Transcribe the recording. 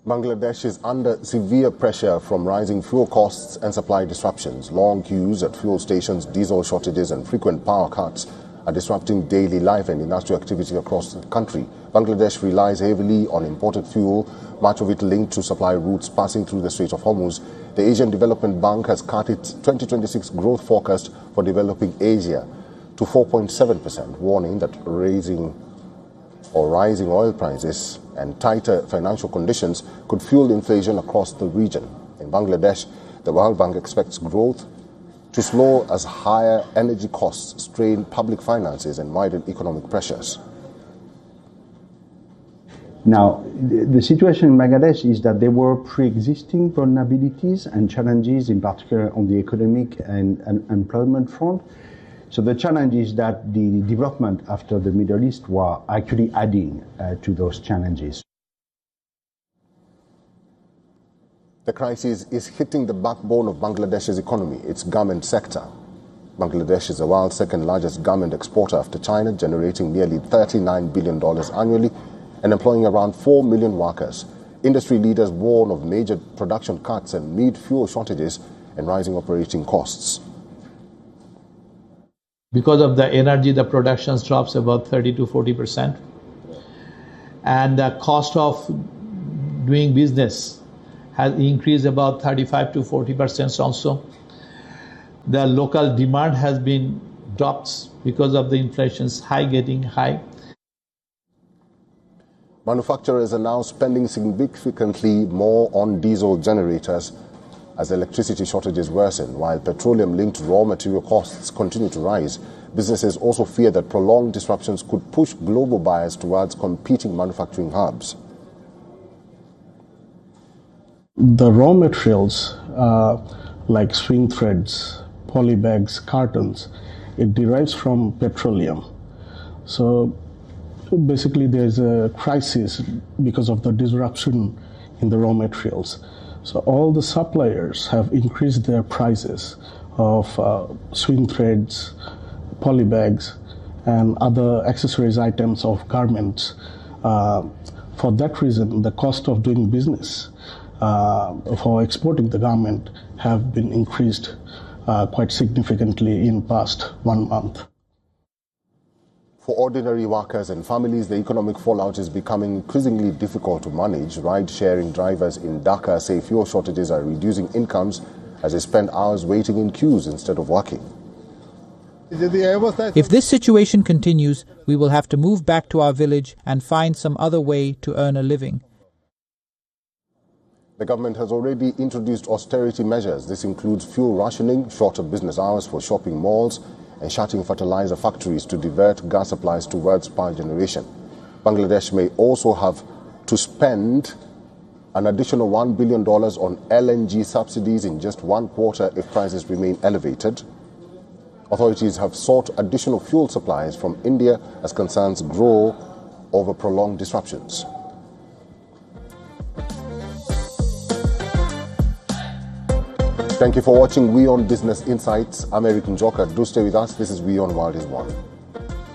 Bangladesh is under severe pressure from rising fuel costs and supply disruptions. Long queues at fuel stations, diesel shortages and frequent power cuts are disrupting daily life and industrial activity across the country. Bangladesh relies heavily on imported fuel, much of it linked to supply routes passing through the Strait of Hormuz. The Asian Development Bank has cut its 2026 growth forecast for developing Asia to 4.7%, warning that rising oil prices and tighter financial conditions could fuel inflation across the region. In Bangladesh, the World Bank expects growth to slow as higher energy costs strain public finances and widen economic pressures. Now, the situation in Bangladesh is that there were pre-existing vulnerabilities and challenges, in particular on the economic and employment front. So the challenge is that the development after the Middle East were actually adding to those challenges. The crisis is hitting the backbone of Bangladesh's economy, its garment sector. Bangladesh is the world's second largest garment exporter after China, generating nearly $39 billion annually and employing around 4 million workers. Industry leaders warn of major production cuts amid fuel shortages and rising operating costs. Because of the energy, the production drops about 30 to 40%. And the cost of doing business has increased about 35 to 40% also. The local demand has been dropped because of the inflation's getting high. Manufacturers are now spending significantly more on diesel generators as electricity shortages worsen, while petroleum-linked raw material costs continue to rise. Businesses also fear that prolonged disruptions could push global buyers towards competing manufacturing hubs. The raw materials like swing threads, polybags, cartons, it derives from petroleum. So basically there's a crisis because of the disruption in the raw materials. So all the suppliers have increased their prices of swing threads, polybags, and other accessories items of garments. For that reason, the cost of doing business for exporting the garment have been increased quite significantly in past 1 month. For ordinary workers and families, the economic fallout is becoming increasingly difficult to manage. Ride-sharing drivers in Dhaka say fuel shortages are reducing incomes as they spend hours waiting in queues instead of working. If this situation continues, we will have to move back to our village and find some other way to earn a living. The government has already introduced austerity measures. This includes fuel rationing, shorter business hours for shopping malls, and shutting fertilizer factories to divert gas supplies towards power generation. Bangladesh may also have to spend an additional $1 billion on LNG subsidies in just 1 quarter if prices remain elevated. Authorities have sought additional fuel supplies from India as concerns grow over prolonged disruptions. Thank you for watching WION Business Insights. I'm Eric Njoka. Do stay with us. This is WION World is One.